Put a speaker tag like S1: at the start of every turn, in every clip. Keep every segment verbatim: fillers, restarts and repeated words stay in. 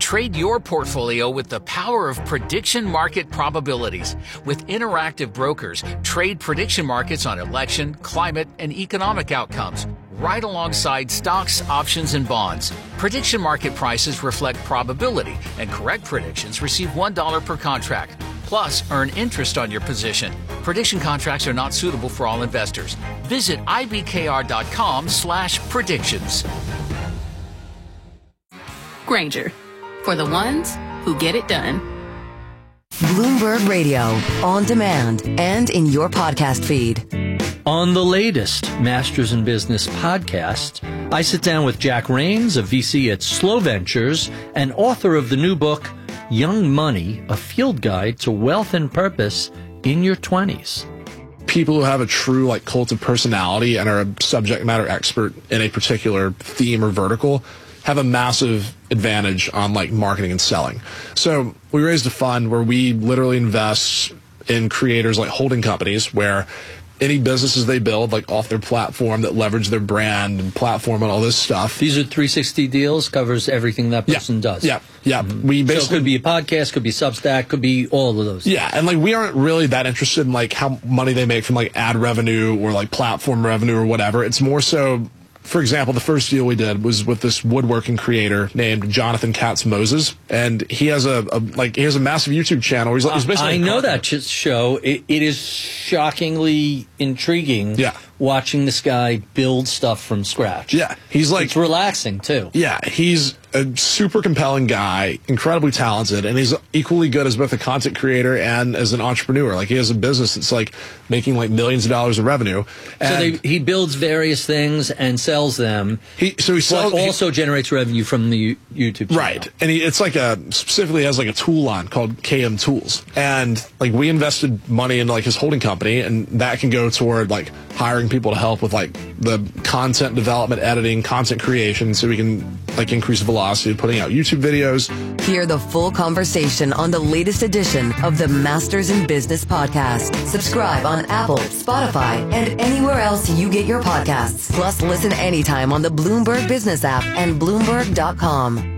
S1: Trade your portfolio with the power of prediction market probabilities. With Interactive Brokers, trade prediction markets on election, climate, and economic outcomes, right alongside stocks, options, and bonds. Prediction market prices reflect probability, and correct predictions receive one dollar per contract. Plus, earn interest on your position. Prediction contracts are not suitable for all investors. Visit ibkr.com slash predictions.
S2: Grainger, for the ones who get it done.
S3: Bloomberg Radio, on demand and in your podcast feed.
S4: On the latest Masters in Business podcast, I sit down with Jack Rains, a V C at Slow Ventures and author of the new book, Young Money, a field guide to wealth and purpose in your twenties.
S5: People who have a true like cult of personality and are a subject matter expert in a particular theme or vertical have a massive advantage on like marketing and selling. So we raised a fund where we literally invest in creators like holding companies where any businesses they build like off their platform that leverage their brand and platform and all this stuff.
S4: These are three sixty deals, covers everything that person
S5: yeah,
S4: does.
S5: Yeah, yeah.
S4: Mm-hmm.
S5: We basically,
S4: so it could be a podcast, could be Substack, could be all of those.
S5: Yeah, and like we aren't really that interested in like how money they make from like ad revenue or like platform revenue or whatever. It's more so, for example, the first deal we did was with this woodworking creator named Jonathan Katz Moses, and he has a, a like he has a massive YouTube channel. He's, he's basically
S4: I know that show. It, it is shockingly intriguing.
S5: Yeah.
S4: Watching this guy build stuff from scratch.
S5: Yeah, he's like
S4: it's relaxing too.
S5: Yeah, he's a super compelling guy, incredibly talented, and he's equally good as both a content creator and as an entrepreneur. Like he has a business that's like making like millions of dollars of revenue. And
S4: so they, he builds various things and sells them.
S5: He so he sells,
S4: but also he, generates revenue from the YouTube channel.
S5: Right, and he, it's like a specifically has like a tool line called K M Tools, and like we invested money in like his holding company, and that can go toward like hiring people to help with like the content development, editing, content creation, so we can like increase the velocity of putting out YouTube videos.
S3: Hear the full conversation on the latest edition of the Masters in Business podcast. Subscribe on Apple, Spotify, and anywhere else you get your podcasts. Plus, listen anytime on the Bloomberg Business app and Bloomberg dot com.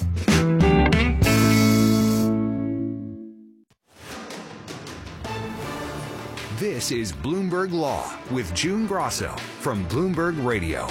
S6: This is Bloomberg Law with June Grosso from Bloomberg Radio.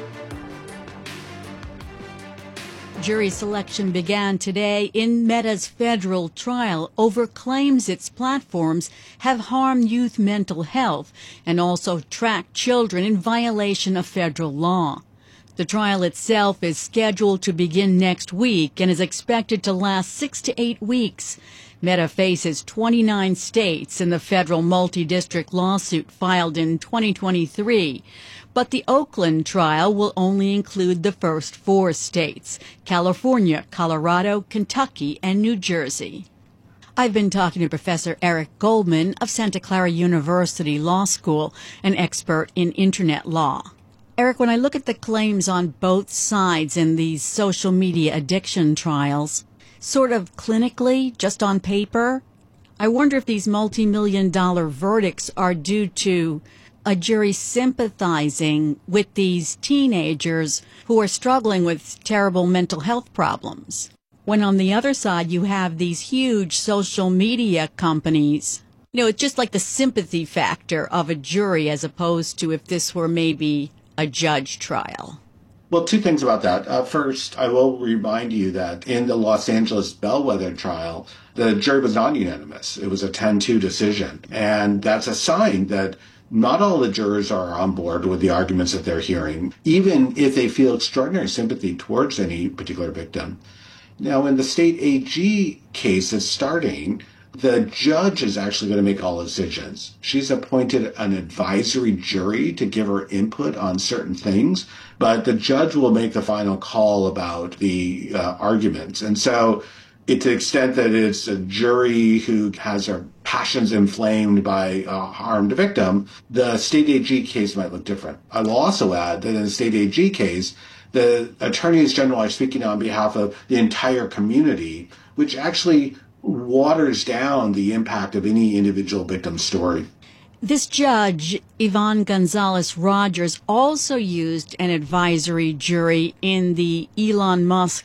S7: Jury selection began today in Meta's federal trial over claims its platforms have harmed youth mental health and also tracked children in violation of federal law. The trial itself is scheduled to begin next week and is expected to last six to eight weeks. Meta faces twenty-nine states in the federal multi-district lawsuit filed in twenty twenty-three. But the Oakland trial will only include the first four states: California, Colorado, Kentucky, and New Jersey. I've been talking to Professor Eric Goldman of Santa Clara University Law School, an expert in Internet law. Eric, when I look at the claims on both sides in these social media addiction trials, sort of clinically, just on paper, I wonder if these multi-million dollar verdicts are due to a jury sympathizing with these teenagers who are struggling with terrible mental health problems, when on the other side you have these huge social media companies. You know, it's just like the sympathy factor of a jury as opposed to if this were maybe a judge trial.
S8: Well, two things about that. Uh, first, I will remind you that in the Los Angeles Bellwether trial, the jury was non-unanimous. It was a ten two decision. And that's a sign that not all the jurors are on board with the arguments that they're hearing, even if they feel extraordinary sympathy towards any particular victim. Now, in the state A G case that's starting, the judge is actually going to make all decisions. She's appointed an advisory jury to give her input on certain things, but the judge will make the final call about the uh, arguments. And so it, to the extent that it's a jury who has their passions inflamed by a harmed victim, the state A G case might look different. I will also add that in the state A G case, the attorneys general are speaking on behalf of the entire community, which actually waters down the impact of any individual victim's story.
S7: This judge, Yvonne Gonzalez Rogers, also used an advisory jury in the Elon Musk